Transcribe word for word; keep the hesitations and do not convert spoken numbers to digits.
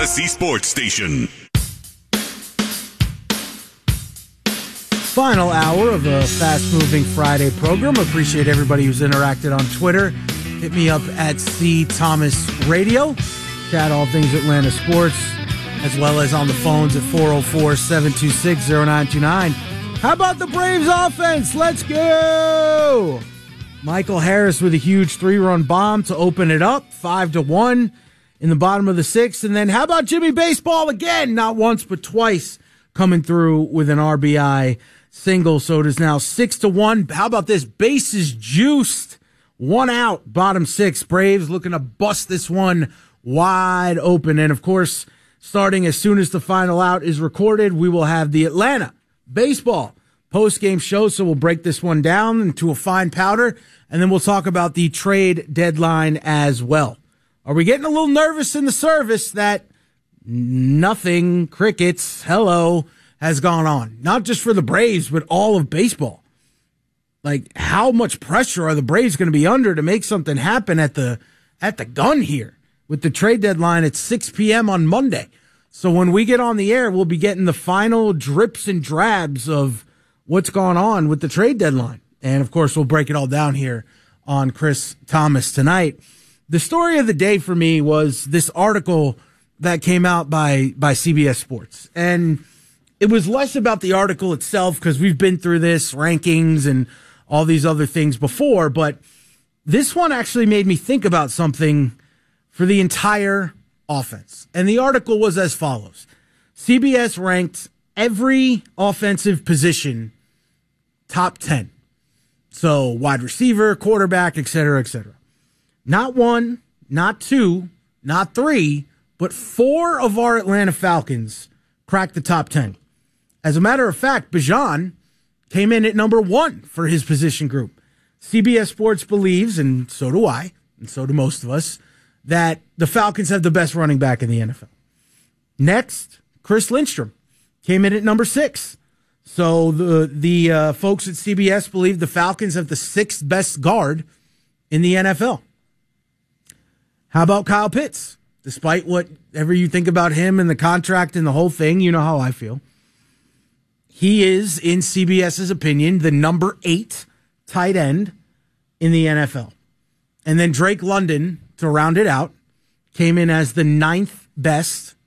Odyssey Sports Station. Final hour of a fast-moving Friday program. Appreciate everybody who's interacted on Twitter. Hit me up at C Thomas Radio. Chat all things Atlanta sports, as well as on the phones at four oh four, seven two six, oh nine two nine. How about the Braves offense? Let's go! Michael Harris with a huge three-run bomb to open it up, five to one in the bottom of the sixth. And then how about Jimmy Baseball again? Not once, but twice, coming through with an R B I single. So it is now six to one. How about this? Bases juiced. One out, bottom six. Braves looking to bust this one wide open. And of course, starting as soon as the final out is recorded, we will have the Atlanta baseball post-game show. So we'll break this one down into a fine powder, and then we'll talk about the trade deadline as well. Are we getting a little nervous in the service that nothing, crickets, hello, has gone on? Not just for the Braves, but all of baseball. Like, how much pressure are the Braves going to be under to make something happen at the at the gun here with the trade deadline at six p.m. on Monday? So when we get on the air, we'll be getting the final drips and drabs of what's going on with the trade deadline. And, of course, we'll break it all down here on Chris Thomas tonight. The story of the day for me was this article that came out by, by C B S Sports. And it was less about the article itself, because we've been through this, rankings and all these other things before. But this one actually made me think about something for the entire offense. And the article was as follows. C B S ranked every offensive position top ten. So wide receiver, quarterback, et cetera, et cetera. Not one, not two, not three, but four of our Atlanta Falcons cracked the top ten. As a matter of fact, Bijan came in at number one for his position group. C B S Sports believes, and so do I, and so do most of us, that the Falcons have the best running back in the N F L. Next, Chris Lindstrom came in at number six. So the the uh, folks at C B S believe the Falcons have the sixth best guard in the N F L. How about Kyle Pitts? Despite whatever you think about him and the contract and the whole thing, you know how I feel. He is, in CBS's opinion, the number eight tight end in the N F L. And then Drake London, to round it out, came in as the ninth best